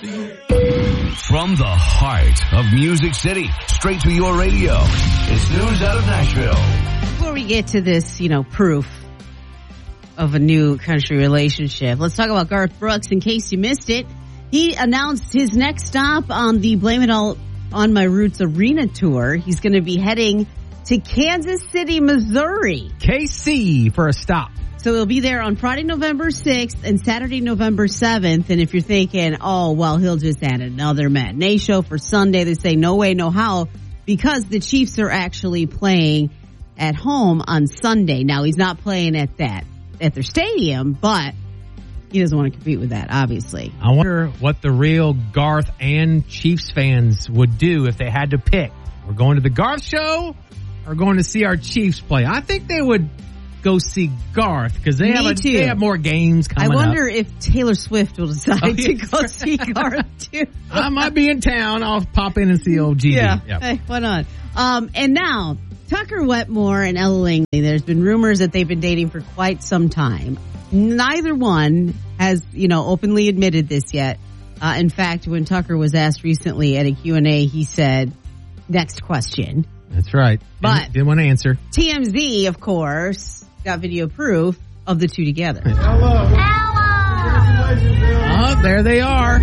From the heart of Music City, straight to your radio, it's news out of Nashville. Before we get to this, proof of a new country relationship, let's talk about Garth Brooks. In case you missed it, he announced his next stop on the Blame It All on My Roots Arena Tour. He's going to be heading to Kansas City, Missouri. KC for a stop. So he'll be there on Friday, November 6th and Saturday, November 7th. And if you're thinking, he'll just add another matinee show for Sunday, they say no way, no how, because the Chiefs are actually playing at home on Sunday. Now, he's not playing at their stadium, but he doesn't want to compete with that, obviously. I wonder what the real Garth and Chiefs fans would do if they had to pick. We're going to the Garth show or going to see our Chiefs play. I think they would go see Garth because they have more games coming up. I wonder if Taylor Swift will decide to go see Garth too. I might be in town. I'll pop in and see old GD. Yeah. Yep. Hey, why not? And now, Tucker Wetmore and Ella Langley, there's been rumors that they've been dating for quite some time. Neither one has, openly admitted this yet. In fact, when Tucker was asked recently at a Q&A, he said, next question. That's right. But didn't want to answer. TMZ, of course, got video proof of the two together. Ella! Oh, there they are.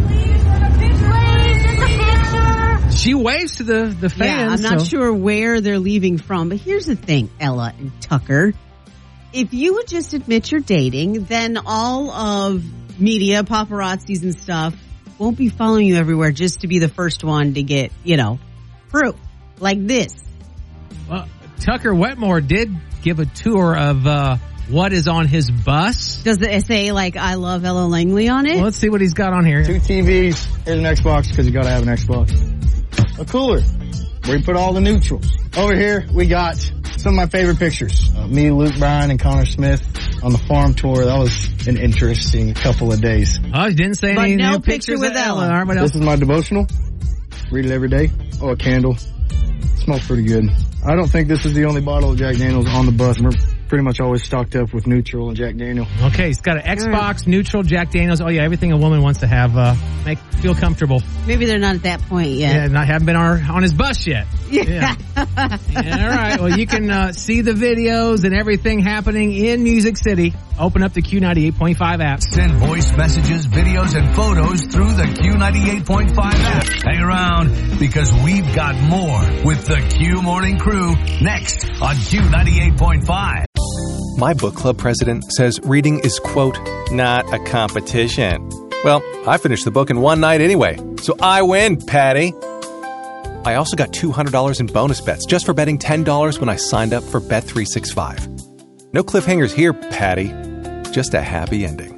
She waves to the fans. Yeah, I'm not sure where they're leaving from, but here's the thing, Ella and Tucker. If you would just admit you're dating, then all of media, paparazzis and stuff won't be following you everywhere just to be the first one to get, proof like this. Well, Tucker Wetmore did give a tour of what is on his bus. Does it say, I love Ella Langley on it? Well, let's see what he's got on here. 2 TVs. Here's an Xbox because you got to have an Xbox. A cooler where you put all the neutrals. Over here, we got some of my favorite pictures. Me, Luke Bryan, and Connor Smith on the farm tour. That was an interesting couple of days. Oh, he didn't say any no new picture with Ella. This is my devotional. Read it every day. Oh, a candle. Smells pretty good. I don't think this is the only bottle of Jack Daniels on the bus. We're pretty much always stocked up with neutral and Jack Daniel. Okay, he's got an Xbox, neutral, Jack Daniels. Oh, yeah, everything a woman wants to have, feel comfortable. Maybe they're not at that point yet. Yeah, haven't been on his bus yet. Yeah. All right, well, you can see the videos and everything happening in Music City. Open up the Q98.5 app. Send voice messages, videos, and photos through the Q98.5 app. Hang around because we've got more with the Q Morning Crew next on Q98.5. My book club president says reading is, quote, not a competition. Well, I finished the book in one night anyway, so I win, Patty. I also got $200 in bonus bets just for betting $10 when I signed up for Bet365. No cliffhangers here, Patty. Just a happy ending.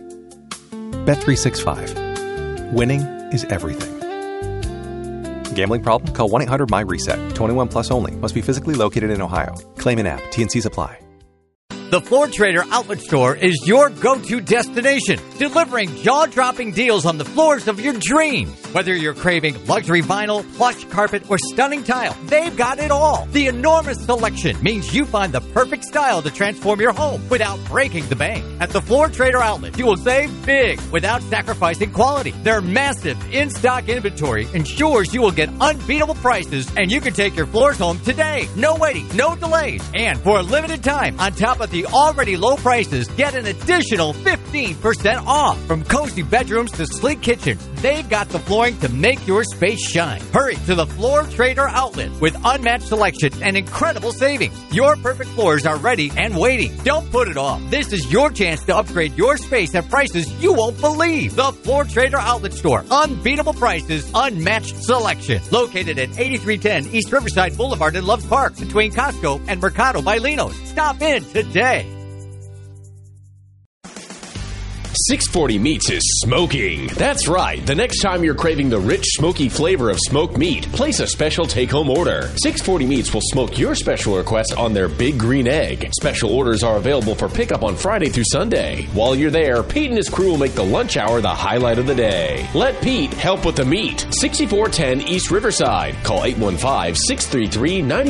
Bet365. Winning is everything. Gambling problem? Call 1-800-MY-RESET. 21 plus only. Must be physically located in Ohio. Claim in app. T&Cs apply. The Floor Trader Outlet Store is your go-to destination, delivering jaw-dropping deals on the floors of your dreams. Whether you're craving luxury vinyl, plush carpet, or stunning tile, they've got it all. The enormous selection means you find the perfect style to transform your home without breaking the bank. At the Floor Trader Outlet, you will save big without sacrificing quality. Their massive in-stock inventory ensures you will get unbeatable prices, and you can take your floors home today. No waiting, no delays, and for a limited time, on top of the already low prices, get an additional 15% off. From cozy bedrooms to sleek kitchens, they've got the flooring to make your space shine. Hurry to the Floor Trader Outlet with unmatched selection and incredible savings. Your perfect floors are ready and waiting. Don't put it off. This is your chance to upgrade your space at prices you won't believe. The Floor Trader Outlet Store. Unbeatable prices, unmatched selection. Located at 8310 East Riverside Boulevard in Loves Park, between Costco and Mercado by Lino's. Stop in today. 640 Meats is smoking. That's right. The next time you're craving the rich, smoky flavor of smoked meat, place a special take-home order. 640 Meats will smoke your special request on their Big Green Egg. Special orders are available for pickup on Friday through Sunday. While you're there, Pete and his crew will make the lunch hour the highlight of the day. Let Pete help with the meat. 6410 East Riverside. Call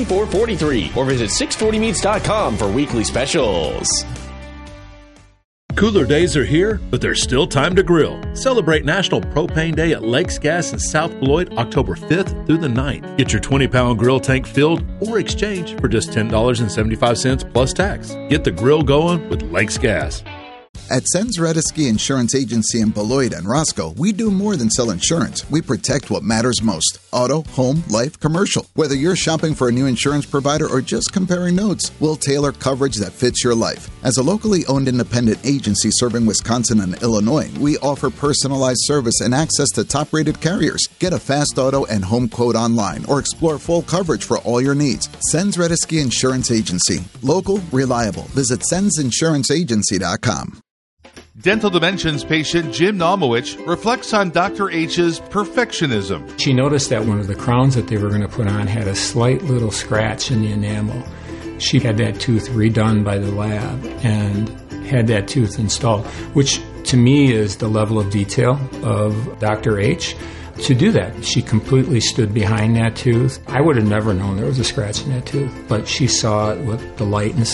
815-633-9443 or visit 640meats.com for weekly specials. Cooler days are here, but there's still time to grill. Celebrate National Propane Day at Lakes Gas in South Beloit, October 5th through the 9th. Get your 20-pound grill tank filled or exchange for just $10.75 plus tax. Get the grill going with Lakes Gas. At Sens Redesky Insurance Agency in Beloit and Roscoe, we do more than sell insurance. We protect what matters most. Auto, home, life, commercial. Whether you're shopping for a new insurance provider or just comparing notes, we'll tailor coverage that fits your life. As a locally owned independent agency serving Wisconsin and Illinois, we offer personalized service and access to top-rated carriers. Get a fast auto and home quote online or explore full coverage for all your needs. Sens Redesky Insurance Agency. Local, reliable. Visit sensinsuranceagency.com. Dental Dimensions patient Jim Nalmowicz reflects on Dr. H's perfectionism. She noticed that one of the crowns that they were going to put on had a slight little scratch in the enamel. She had that tooth redone by the lab and had that tooth installed, which to me is the level of detail of Dr. H. To do that, she completely stood behind that tooth. I would have never known there was a scratch in that tooth, but she saw it with the light and